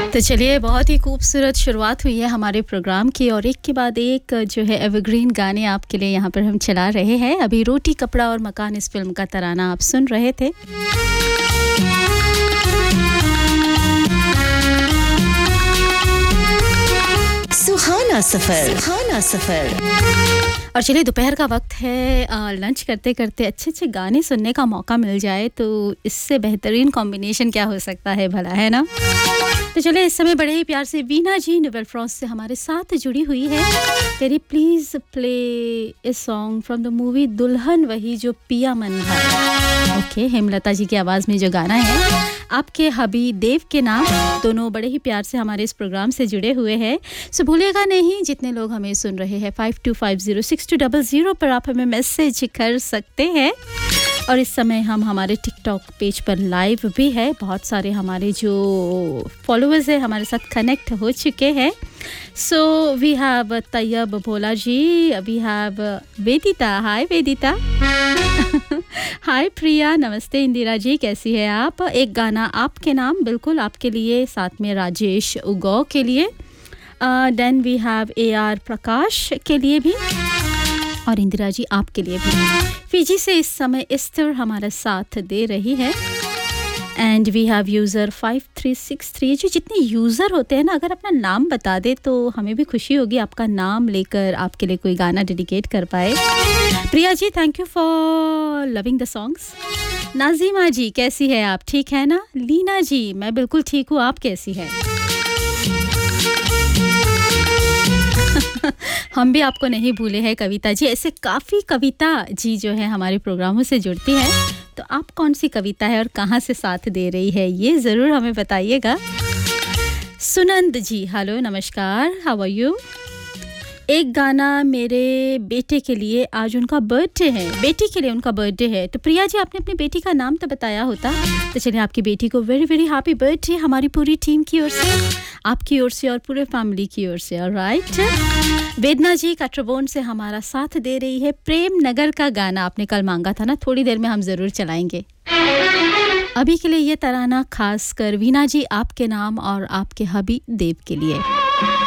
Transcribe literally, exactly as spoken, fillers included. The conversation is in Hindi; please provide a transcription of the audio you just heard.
तो चलिए, बहुत ही खूबसूरत शुरुआत हुई है हमारे प्रोग्राम की और एक के बाद एक जो है एवरग्रीन गाने आपके लिए यहाँ पर हम चला रहे हैं। अभी रोटी कपड़ा और मकान इस फिल्म का तराना आप सुन रहे थे। सुहाना सफर, सुहाना सफर। और चलिए, दोपहर का वक्त है, आ, लंच करते करते अच्छे अच्छे गाने सुनने का मौका मिल जाए तो इससे बेहतरीन कॉम्बिनेशन क्या हो सकता है भला, है ना? तो चलिए, इस समय बड़े ही प्यार से वीना जी नोवेल फ्रॉस्ट से हमारे साथ जुड़ी हुई है। तेरी please play a song from the movie दुल्हन वही जो पिया मन भाई। ओके, हेमलता जी की आवाज़ में जो गाना है, आपके हबी देव के नाम, दोनों बड़े ही प्यार से हमारे इस प्रोग्राम से जुड़े हुए हैं। सो भूलिएगा नहीं, जितने लोग हमें सुन रहे हैं five to five zero six to double zero पर आप हमें मैसेज कर सकते हैं। और इस समय हम हमारे टिकटॉक पेज पर लाइव भी है। बहुत सारे हमारे जो फॉलोअर्स हैं हमारे साथ कनेक्ट हो चुके हैं। So we have Tayyab Bhola ji, we have वेदिता। हाय वेदिता। हाय प्रिया, नमस्ते इंदिरा जी, कैसी है आप? एक गाना आपके नाम, बिल्कुल आपके लिए, साथ में राजेश उगौ के लिए, then we have A R प्रकाश के लिए भी, और इंदिरा जी आपके लिए भी। फिजी से इस समय इस्तर हमारा साथ दे रही है। And we have user five three six three. जो जितने यूज़र होते हैं ना, अगर अपना नाम बता दे तो हमें भी खुशी होगी, आपका नाम लेकर आपके लिए कोई गाना डेडिकेट कर पाए। Priya ji, thank you for loving the songs. Nazima जी, कैसी है आप? ठीक है ना? लीना जी, मैं बिल्कुल ठीक हूँ, आप कैसी है? हम भी आपको नहीं भूले हैं। कविता जी, ऐसे काफ़ी कविता जी जो है हमारे प्रोग्रामों से जुड़ती हैं, तो आप कौन सी कविता है और कहाँ से साथ दे रही है, ये ज़रूर हमें बताइएगा। सुनंद जी, हेलो, नमस्कार, हाउ आर यू? एक गाना मेरे बेटे के लिए, आज उनका बर्थडे है, बेटी के लिए उनका बर्थडे है। तो प्रिया जी, आपने अपनी बेटी का नाम तो बताया होता, तो चलिए आपकी बेटी को वेरी वेरी हैप्पी बर्थडे हमारी पूरी टीम की ओर से, आपकी ओर से और पूरे फैमिली की ओर से। ऑलराइट। वेदना जी काट्रबोन से हमारा साथ दे रही है। प्रेम नगर का गाना आपने कल मांगा था ना, थोड़ी देर में हम ज़रूर चलाएंगे। अभी के लिए ये तराना खास कर वीना जी आपके नाम और आपके हबी देव के लिए।